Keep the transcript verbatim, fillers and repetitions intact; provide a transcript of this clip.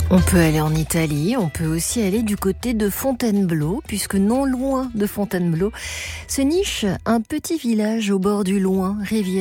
On peut aller en Italie, on peut aussi aller du côté de Fontainebleau, puisque non loin de Fontainebleau se niche un petit village au bord du Loing, rivière.